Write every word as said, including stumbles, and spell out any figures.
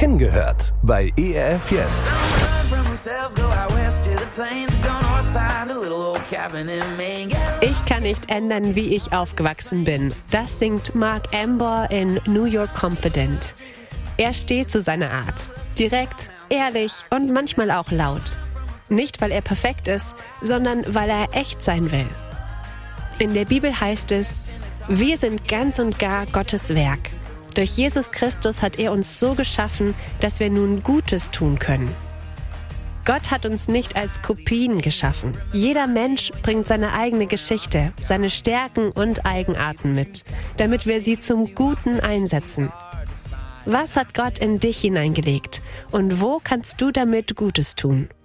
Hingehört bei E R F Yes. Ich kann nicht ändern, wie ich aufgewachsen bin. Das singt Mark Amber in New York Confident. Er steht zu seiner Art. Direkt, ehrlich und manchmal auch laut. Nicht, weil er perfekt ist, sondern weil er echt sein will. In der Bibel heißt es, wir sind ganz und gar Gottes Werk. Durch Jesus Christus hat er uns so geschaffen, dass wir nun Gutes tun können. Gott hat uns nicht als Kopien geschaffen. Jeder Mensch bringt seine eigene Geschichte, seine Stärken und Eigenarten mit, damit wir sie zum Guten einsetzen. Was hat Gott in dich hineingelegt und wo kannst du damit Gutes tun?